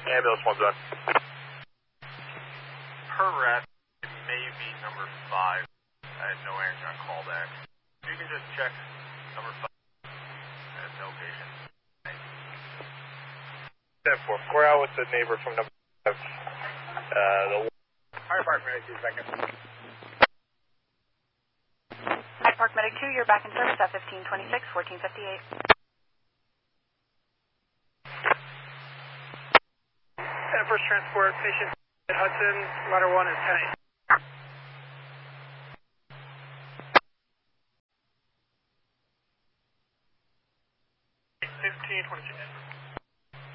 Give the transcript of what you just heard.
Ambulance 1's done. Per rep, it may be number 5. I had no answer on callback. You can just check number 5. I have no patient. 10-4. We're out with the neighbor from number 5. The Fire Park Medic 2 seconds. Hyde Park Medic 2, you're back in service at 1526, 1458. First transport, patient at Hudson, ladder 1 is 10-8. 1526.